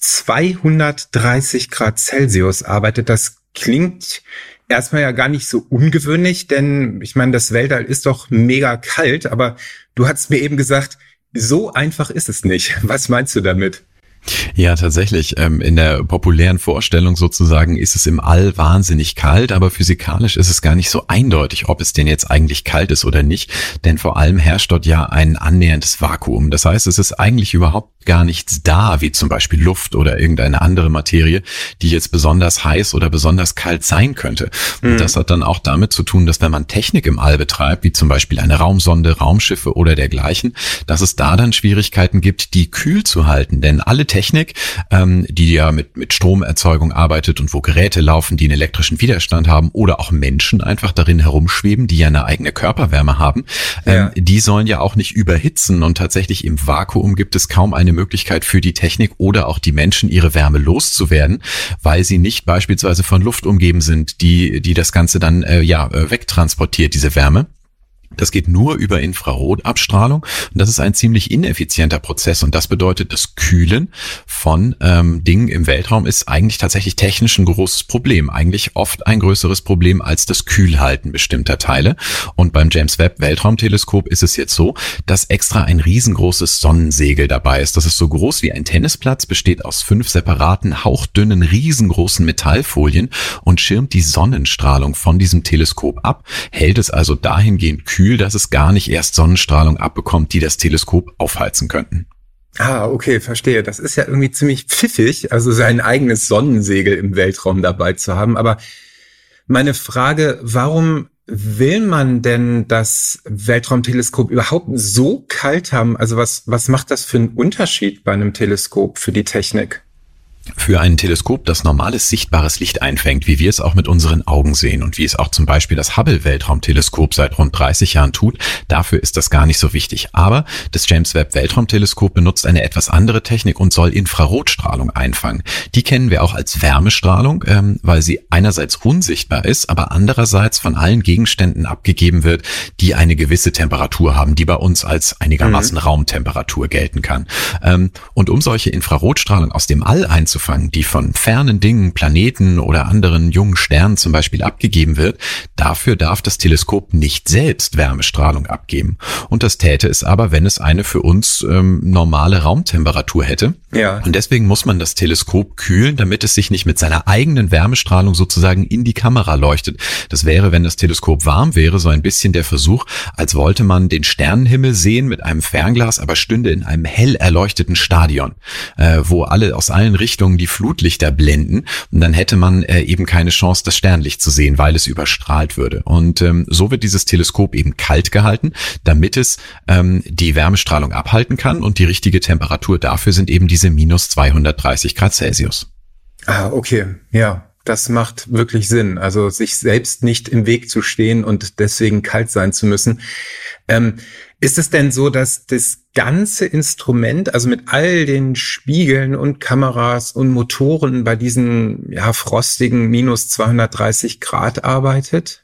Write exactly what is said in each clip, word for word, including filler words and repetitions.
zweihundertdreißig Grad Celsius arbeitet. Das klingt erstmal ja gar nicht so ungewöhnlich, denn ich meine, das Weltall ist doch mega kalt, aber du hast mir eben gesagt, so einfach ist es nicht. Was meinst du damit? Ja, tatsächlich. In der populären Vorstellung sozusagen ist es im All wahnsinnig kalt, aber physikalisch ist es gar nicht so eindeutig, ob es denn jetzt eigentlich kalt ist oder nicht, denn vor allem herrscht dort ja ein annäherndes Vakuum. Das heißt, es ist eigentlich überhaupt gar nichts da, wie zum Beispiel Luft oder irgendeine andere Materie, die jetzt besonders heiß oder besonders kalt sein könnte. Und mhm. das hat dann auch damit zu tun, dass wenn man Technik im All betreibt, wie zum Beispiel eine Raumsonde, Raumschiffe oder dergleichen, dass es da dann Schwierigkeiten gibt, die kühl zu halten, denn alle Technik, ähm, die ja mit, mit Stromerzeugung arbeitet und wo Geräte laufen, die einen elektrischen Widerstand haben oder auch Menschen einfach darin herumschweben, die ja eine eigene Körperwärme haben, ähm, ja. die sollen ja auch nicht überhitzen und tatsächlich im Vakuum gibt es kaum eine Möglichkeit für die Technik oder auch die Menschen, ihre Wärme loszuwerden, weil sie nicht beispielsweise von Luft umgeben sind, die, die das Ganze dann äh, ja wegtransportiert, diese Wärme. Das geht nur über Infrarotabstrahlung und das ist ein ziemlich ineffizienter Prozess und das bedeutet, das Kühlen von ähm, Dingen im Weltraum ist eigentlich tatsächlich technisch ein großes Problem, eigentlich oft ein größeres Problem als das Kühlhalten bestimmter Teile. Und beim James Webb Weltraumteleskop ist es jetzt so, dass extra ein riesengroßes Sonnensegel dabei ist. Das ist so groß wie ein Tennisplatz, besteht aus fünf separaten, hauchdünnen, riesengroßen Metallfolien und schirmt die Sonnenstrahlung von diesem Teleskop ab, hält es also dahingehend kühl, dass es gar nicht erst Sonnenstrahlung abbekommt, die das Teleskop aufheizen könnten. Ah, okay, verstehe. Das ist ja irgendwie ziemlich pfiffig, also sein eigenes Sonnensegel im Weltraum dabei zu haben. Aber meine Frage, warum will man denn das Weltraumteleskop überhaupt so kalt haben? Also was, was macht das für einen Unterschied bei einem Teleskop für die Technik? Für ein Teleskop, das normales sichtbares Licht einfängt, wie wir es auch mit unseren Augen sehen und wie es auch zum Beispiel das Hubble-Weltraumteleskop seit rund dreißig Jahren tut, dafür ist das gar nicht so wichtig. Aber das James Webb Weltraumteleskop benutzt eine etwas andere Technik und soll Infrarotstrahlung einfangen. Die kennen wir auch als Wärmestrahlung, ähm, weil sie einerseits unsichtbar ist, aber andererseits von allen Gegenständen abgegeben wird, die eine gewisse Temperatur haben, die bei uns als einigermaßen mhm. Raumtemperatur gelten kann. Ähm, und um solche Infrarotstrahlung aus dem All einzufangen, die von fernen Dingen, Planeten oder anderen jungen Sternen zum Beispiel abgegeben wird, dafür darf das Teleskop nicht selbst Wärmestrahlung abgeben. Und das täte es aber, wenn es eine für uns ähm, normale Raumtemperatur hätte. Ja. Und deswegen muss man das Teleskop kühlen, damit es sich nicht mit seiner eigenen Wärmestrahlung sozusagen in die Kamera leuchtet. Das wäre, wenn das Teleskop warm wäre, so ein bisschen der Versuch, als wollte man den Sternenhimmel sehen mit einem Fernglas, aber stünde in einem hell erleuchteten Stadion, äh, wo alle aus allen Richtungen die Flutlichter blenden und dann hätte man äh, eben keine Chance, das Sternlicht zu sehen, weil es überstrahlt würde. Und ähm, so wird dieses Teleskop eben kalt gehalten, damit es ähm, die Wärmestrahlung abhalten kann und die richtige Temperatur dafür sind eben diese minus zweihundertdreißig Grad Celsius. Ah, okay, ja. Das macht wirklich Sinn, also sich selbst nicht im Weg zu stehen und deswegen kalt sein zu müssen. Ähm, ist es denn so, dass das ganze Instrument, also mit all den Spiegeln und Kameras und Motoren bei diesen ja frostigen minus zweihundertdreißig Grad arbeitet?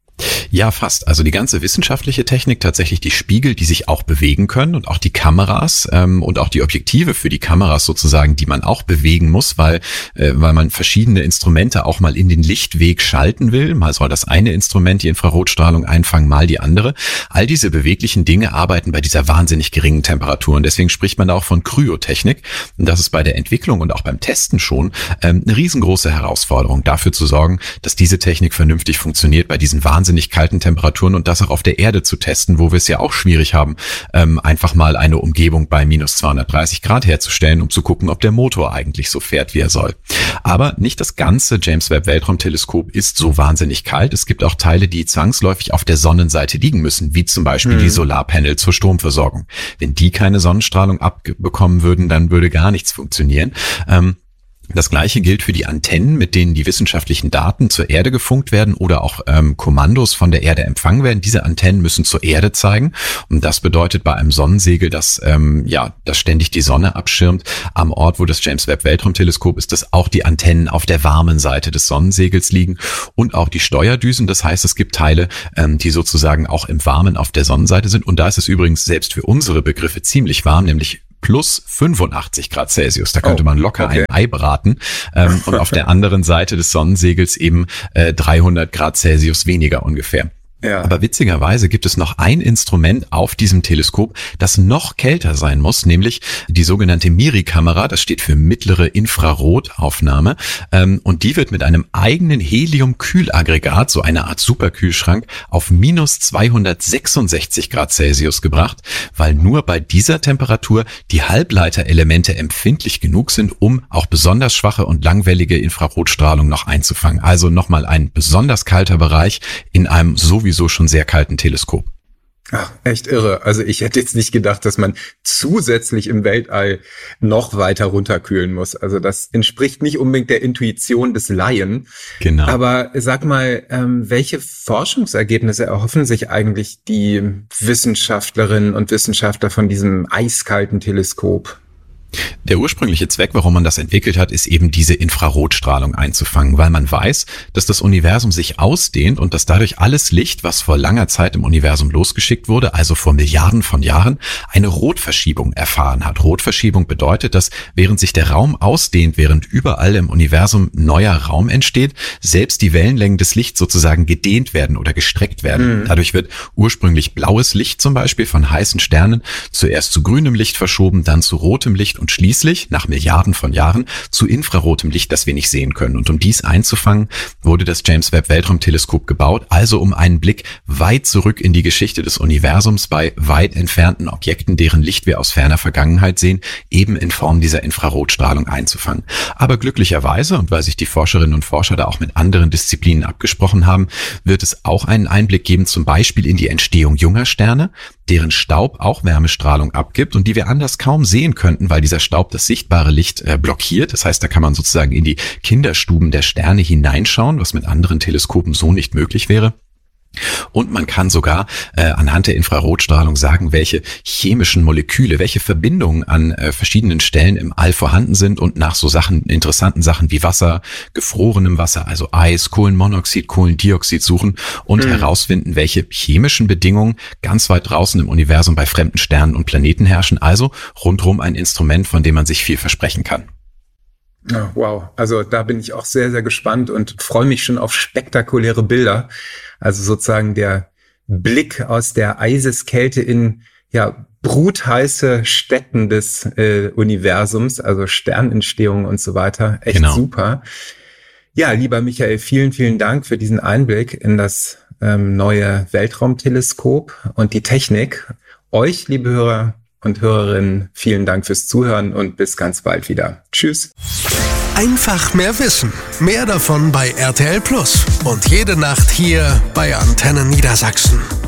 Ja, fast. Also die ganze wissenschaftliche Technik, tatsächlich die Spiegel, die sich auch bewegen können und auch die Kameras ähm, und auch die Objektive für die Kameras sozusagen, die man auch bewegen muss, weil äh, weil man verschiedene Instrumente auch mal in den Lichtweg schalten will. Mal soll das eine Instrument die Infrarotstrahlung einfangen, mal die andere. All diese beweglichen Dinge arbeiten bei dieser wahnsinnig geringen Temperatur und deswegen spricht man da auch von Kryotechnik. Und das ist bei der Entwicklung und auch beim Testen schon ähm, eine riesengroße Herausforderung, dafür zu sorgen, dass diese Technik vernünftig funktioniert bei diesen wahnsinnig wahnsinnig kalten Temperaturen und das auch auf der Erde zu testen, wo wir es ja auch schwierig haben, ähm, einfach mal eine Umgebung bei minus zweihundertdreißig Grad herzustellen, um zu gucken, ob der Motor eigentlich so fährt, wie er soll. Aber nicht das ganze James Webb Weltraumteleskop ist so wahnsinnig kalt. Es gibt auch Teile, die zwangsläufig auf der Sonnenseite liegen müssen, wie zum Beispiel mhm. die Solarpanel zur Stromversorgung. Wenn die keine Sonnenstrahlung abbekommen würden, dann würde gar nichts funktionieren. Ähm, Das Gleiche gilt für die Antennen, mit denen die wissenschaftlichen Daten zur Erde gefunkt werden oder auch ähm, Kommandos von der Erde empfangen werden. Diese Antennen müssen zur Erde zeigen und das bedeutet bei einem Sonnensegel, dass ähm, ja, das ständig die Sonne abschirmt. Am Ort, wo das James Webb Weltraumteleskop ist, dass auch die Antennen auf der warmen Seite des Sonnensegels liegen und auch die Steuerdüsen. Das heißt, es gibt Teile, ähm, die sozusagen auch im Warmen auf der Sonnenseite sind und da ist es übrigens selbst für unsere Begriffe ziemlich warm, nämlich plus fünfundachtzig Grad Celsius. Da könnte Oh, man locker okay. ein Ei braten. Ähm, und auf der anderen Seite des Sonnensegels eben äh, dreihundert Grad Celsius weniger ungefähr. Ja. Aber witzigerweise gibt es noch ein Instrument auf diesem Teleskop, das noch kälter sein muss, nämlich die sogenannte MIRI-Kamera. Das steht für mittlere Infrarotaufnahme. Ähm, und die wird mit einem eigenen Helium-Kühlaggregat, so eine Art Superkühlschrank, auf minus zweihundertsechsundsechzig Grad Celsius gebracht, weil nur bei dieser Temperatur die Halbleiterelemente empfindlich genug sind, um auch besonders schwache und langwellige Infrarotstrahlung noch einzufangen. Also nochmal ein besonders kalter Bereich in einem sowieso schon sehr kalten Teleskop. Ach, echt irre. Also ich hätte jetzt nicht gedacht, dass man zusätzlich im Weltall noch weiter runterkühlen muss. Also das entspricht nicht unbedingt der Intuition des Laien. Genau. Aber sag mal, ähm, welche Forschungsergebnisse erhoffen sich eigentlich die Wissenschaftlerinnen und Wissenschaftler von diesem eiskalten Teleskop? Der ursprüngliche Zweck, warum man das entwickelt hat, ist eben diese Infrarotstrahlung einzufangen, weil man weiß, dass das Universum sich ausdehnt und dass dadurch alles Licht, was vor langer Zeit im Universum losgeschickt wurde, also vor Milliarden von Jahren, eine Rotverschiebung erfahren hat. Rotverschiebung bedeutet, dass während sich der Raum ausdehnt, während überall im Universum neuer Raum entsteht, selbst die Wellenlängen des Lichts sozusagen gedehnt werden oder gestreckt werden. Mhm. Dadurch wird ursprünglich blaues Licht zum Beispiel von heißen Sternen zuerst zu grünem Licht verschoben, dann zu rotem Licht und schließlich, nach Milliarden von Jahren, zu infrarotem Licht, das wir nicht sehen können. Und um dies einzufangen, wurde das James Webb Weltraumteleskop gebaut, also um einen Blick weit zurück in die Geschichte des Universums bei weit entfernten Objekten, deren Licht wir aus ferner Vergangenheit sehen, eben in Form dieser Infrarotstrahlung einzufangen. Aber glücklicherweise, und weil sich die Forscherinnen und Forscher da auch mit anderen Disziplinen abgesprochen haben, wird es auch einen Einblick geben, zum Beispiel in die Entstehung junger Sterne, deren Staub auch Wärmestrahlung abgibt und die wir anders kaum sehen könnten, weil dieser Staub das sichtbare Licht äh, blockiert. Das heißt, da kann man sozusagen in die Kinderstuben der Sterne hineinschauen, was mit anderen Teleskopen so nicht möglich wäre. Und man kann sogar äh, anhand der Infrarotstrahlung sagen, welche chemischen Moleküle, welche Verbindungen an äh, verschiedenen Stellen im All vorhanden sind und nach so Sachen, interessanten Sachen wie Wasser, gefrorenem Wasser, also Eis, Kohlenmonoxid, Kohlendioxid suchen und mhm. herausfinden, welche chemischen Bedingungen ganz weit draußen im Universum bei fremden Sternen und Planeten herrschen. Also rundherum ein Instrument, von dem man sich viel versprechen kann. Oh, wow, also da bin ich auch sehr, sehr gespannt und freue mich schon auf spektakuläre Bilder. Also sozusagen der Blick aus der Eiseskälte in ja brutheiße Städten des äh, Universums, also Sternentstehung und so weiter. Echt genau. Super. Ja, lieber Michael, vielen, vielen Dank für diesen Einblick in das ähm, neue Weltraumteleskop und die Technik. Euch, liebe Hörer und Hörerinnen, vielen Dank fürs Zuhören und bis ganz bald wieder. Tschüss. Einfach mehr Wissen. Mehr davon bei R T L Plus. Und jede Nacht hier bei Antenne Niedersachsen.